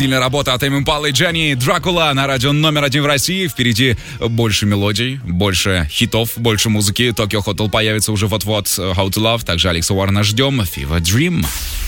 Стильная работа от Tame Impala и Jenny. Дракула на радио номер 1 в России. Впереди больше мелодий, больше хитов, больше музыки. Tokyo Hotel появится уже вот-вот. How to Love. Также Алекса Уоррена ждем. Fever Dream.